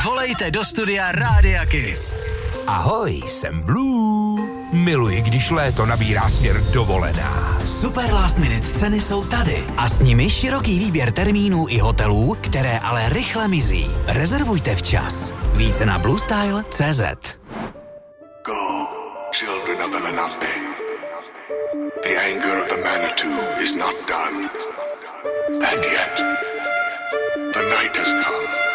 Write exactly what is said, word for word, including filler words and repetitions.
Volejte do studia Rádia Kiss. Ahoj, jsem Blue. Miluji, když léto nabírá směr dovolená. Super last minute ceny jsou tady a s nimi široký výběr termínů i hotelů, které ale rychle mizí. Rezervujte včas. Více na bluestyle tečka cé zet. Go, children of the Lenape. The anger of the Manitou is not done. And yet, the night has come.